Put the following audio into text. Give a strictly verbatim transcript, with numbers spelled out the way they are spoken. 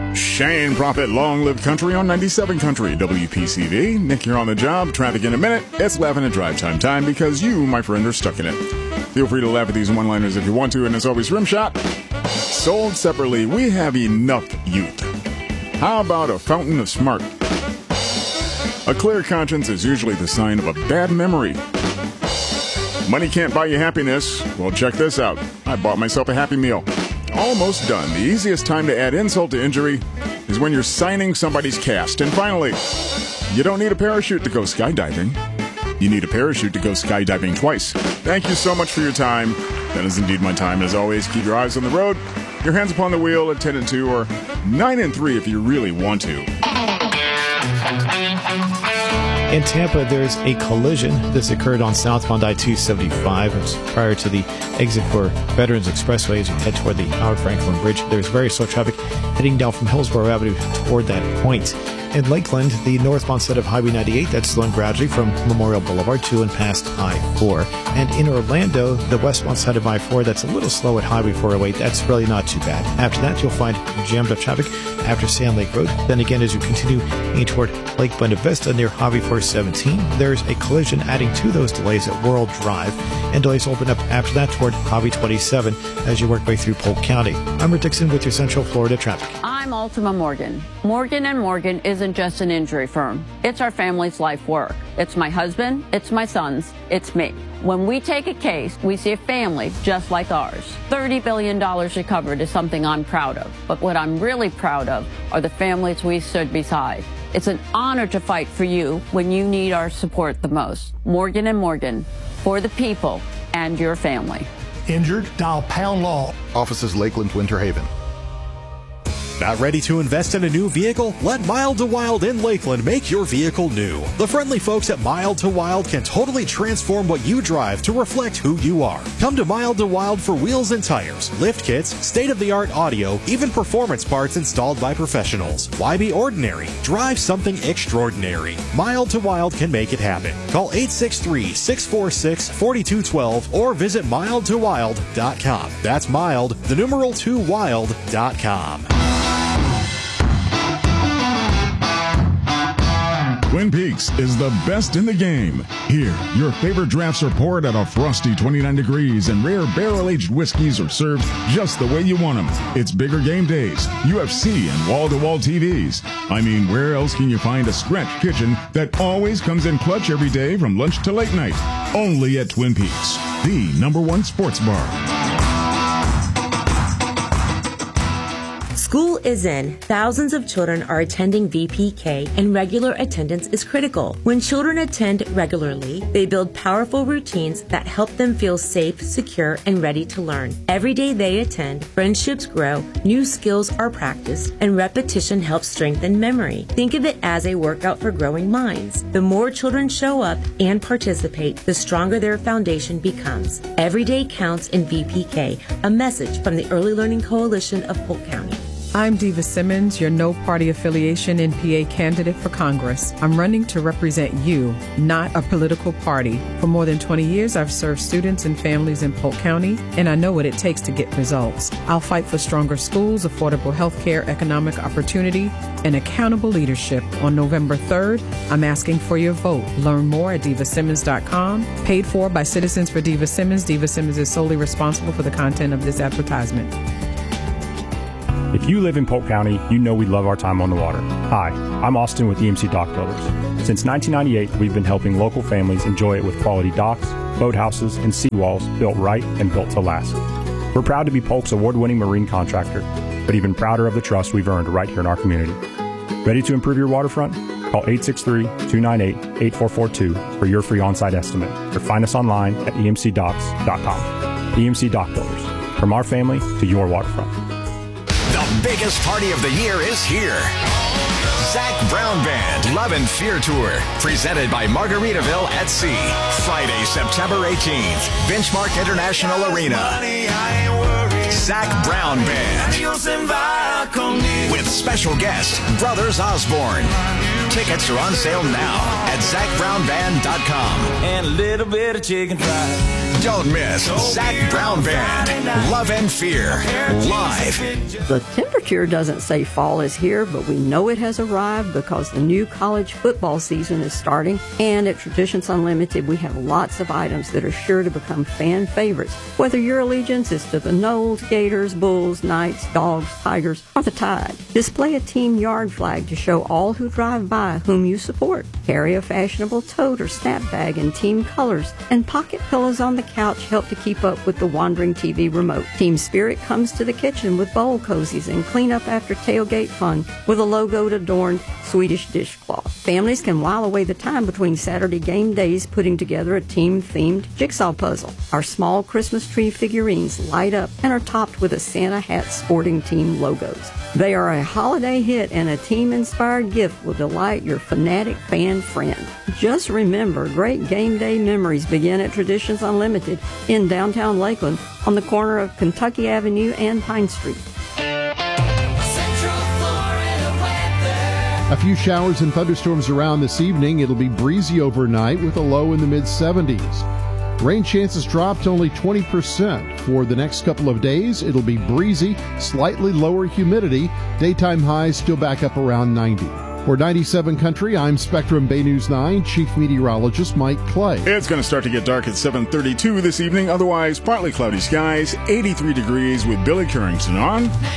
Shane Prophet, Long Live Country on ninety-seven Country, W P C V. Nick, you're on the job. Traffic in a minute. It's laughing at drive time time because you, my friend, are stuck in it. Feel free to laugh at these one-liners if you want to, and as always, Rimshot. Sold separately, we have enough youth. How about a fountain of smart? A clear conscience is usually the sign of a bad memory. Money can't buy you happiness. Well, check this out. I bought myself a Happy Meal. Almost done. The easiest time to add insult to injury is when you're signing somebody's cast. And finally, you don't need a parachute to go skydiving. You need a parachute to go skydiving twice. Thank you so much for your time. That is indeed my time. As always, keep your eyes on the road, your hands upon the wheel at ten and two or nine and three if you really want to. In Tampa, there's a collision. This occurred on southbound I two seventy-five. It's prior to the exit for Veterans Expressway as you head toward the Howard Franklin Bridge. There's very slow traffic heading down from Hillsborough Avenue toward that point. In Lakeland, the northbound side of Highway ninety-eight, that's slowing gradually from Memorial Boulevard to and past I four. And in Orlando, the westbound side of I four, that's a little slow at Highway four oh eight. That's really not too bad. After that, you'll find jammed up traffic after Sand Lake Road. Then again, as you continue in toward Lake Buena Vista near Highway four seventeen, there's a collision adding to those delays at World Drive. And delays open up after that toward Highway twenty-seven as you work way through Polk County. I'm Rick Dixon with your Central Florida traffic. I'm Ultima Morgan. Morgan and Morgan isn't just an injury firm. It's our family's life work. It's my husband, it's my sons, it's me. When we take a case, we see a family just like ours. thirty billion dollars recovered is something I'm proud of. But what I'm really proud of are the families we stood beside. It's an honor to fight for you when you need our support the most. Morgan and Morgan, for the people and your family. Injured? Dial Pound Law. Offices Lakeland, Winter Haven. Not ready to invest in a new vehicle? Let Mild to Wild in Lakeland make your vehicle new. The friendly folks at Mild to Wild can totally transform what you drive to reflect who you are. Come to Mild to Wild for wheels and tires, lift kits, state-of-the-art audio, even performance parts installed by professionals. Why be ordinary? Drive something extraordinary. Mild to Wild can make it happen. Call eight six three, six four six, four two one two or visit mild to wild dot com. That's mild, the numeral two wild dot com. Twin Peaks is the best in the game. Here, your favorite drafts are poured at a frosty twenty-nine degrees and rare barrel-aged whiskeys are served just the way you want them. It's bigger game days, U F C, and wall-to-wall T Vs. I mean, where else can you find a scratch kitchen that always comes in clutch every day from lunch to late night? Only at Twin Peaks, the number one sports bar. School is in. Thousands of children are attending V P K, and regular attendance is critical. When children attend regularly, they build powerful routines that help them feel safe, secure, and ready to learn. Every day they attend, friendships grow, new skills are practiced, and repetition helps strengthen memory. Think of it as a workout for growing minds. The more children show up and participate, the stronger their foundation becomes. Every day counts in V P K, a message from the Early Learning Coalition of Polk County. I'm Diva Simmons, your no-party affiliation N P A candidate for Congress. I'm running to represent you, not a political party. For more than twenty years, I've served students and families in Polk County, and I know what it takes to get results. I'll fight for stronger schools, affordable health care, economic opportunity, and accountable leadership. On November third, I'm asking for your vote. Learn more at diva simmons dot com. Paid for by Citizens for Diva Simmons. Diva Simmons is solely responsible for the content of this advertisement. If you live in Polk County, you know we love our time on the water. Hi, I'm Austin with E M C Dock Builders. Since nineteen ninety-eight, we've been helping local families enjoy it with quality docks, boathouses, and seawalls built right and built to last. We're proud to be Polk's award-winning marine contractor, but even prouder of the trust we've earned right here in our community. Ready to improve your waterfront? Call eight six three, two nine eight, eight four four two for your free on-site estimate, or find us online at e m c docks dot com. E M C Dock Builders, from our family to your waterfront. The biggest party of the year is here. Zac Brown Band Love and Fear Tour, presented by Margaritaville at Sea. Friday, September eighteenth, Benchmark International Arena. Zac Brown Band with special guest, Brothers Osborne. Tickets are on sale now at Zach Brown Band dot com. And a little bit of chicken fried. Don't miss Zach Brown Band, Love and Fear, live. The temperature doesn't say fall is here, but we know it has arrived because the new college football season is starting. And at Traditions Unlimited, we have lots of items that are sure to become fan favorites. Whether your allegiance is to the Noles, Gators, Bulls, Knights, Dogs, Tigers, or the Tide, display a team yard flag to show all who drive by whom you support. Carry a fashionable tote or snap bag in team colors, and pocket pillows on the couch help to keep up with the wandering T V remote. Team Spirit comes to the kitchen with bowl cozies and clean up after tailgate fun with a logoed adorned Swedish dishcloth. Families can while away the time between Saturday game days putting together a team-themed jigsaw puzzle. Our small Christmas tree figurines light up and are topped with a Santa hat sporting team logos. They are a holiday hit, and a team-inspired gift will delight your fanatic fan friend. Just remember, great game day memories begin at Traditions Unlimited in downtown Lakeland on the corner of Kentucky Avenue and Pine Street. A few showers and thunderstorms around this evening. It'll be breezy overnight with a low in the mid seventies. Rain chances drop to only twenty percent. For the next couple of days, it'll be breezy, slightly lower humidity. Daytime highs still back up around ninety. For ninety-seven Country, I'm Spectrum Bay News nine Chief Meteorologist Mike Clay. It's going to start to get dark at seven thirty-two this evening. Otherwise, partly cloudy skies, eighty-three degrees with Billy Currington on